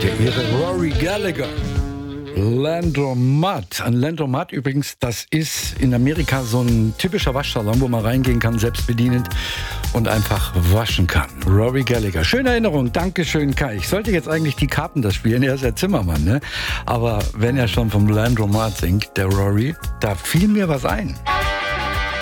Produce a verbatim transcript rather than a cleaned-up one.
der Ehre Rory Gallagher. Landromat. Ein Landromat übrigens, das ist in Amerika so ein typischer Waschsalon, wo man reingehen kann, selbstbedienend und einfach waschen kann. Rory Gallagher. Schöne Erinnerung. Dankeschön, Kai. Ich sollte jetzt eigentlich die Karten das spielen. Er ist ja Zimmermann, ne? Aber wenn er schon vom Landromat singt, der Rory, da fiel mir was ein.